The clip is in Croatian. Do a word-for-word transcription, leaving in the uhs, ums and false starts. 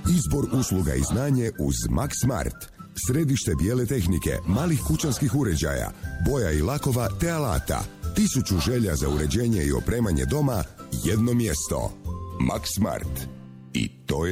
Izbor usluga i znanje uz Max Smart. Središte bijele tehnike, malih kućanskih uređaja, boja i lakova te alata. Tisuću želja za uređenje i opremanje doma, jedno mjesto. Max Smart.